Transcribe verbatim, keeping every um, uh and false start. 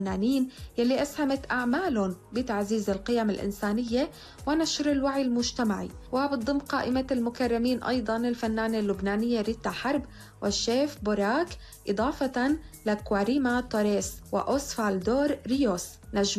الفنانين يلي أسهمت أعمالهم بتعزيز القيم الإنسانية ونشر الوعي المجتمعي. وبتضم قائمة المكرمين أيضا الفنانة اللبنانية ريتا حرب والشيف بوراك، إضافة لكواريما توريس وأوسفالدور ريوس، نجم